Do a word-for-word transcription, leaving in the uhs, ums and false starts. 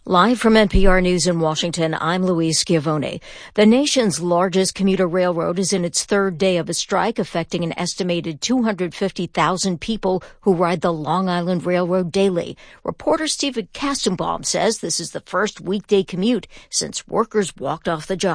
Live from N P R News in Washington, I'm Louise Schiavone. The nation's largest commuter railroad is in its third day of a strike, affecting an estimated two hundred fifty thousand people who ride the Long Island Railroad daily. Reporter Stephen Kastenbaum says this is the first weekday commute since workers walked off the job.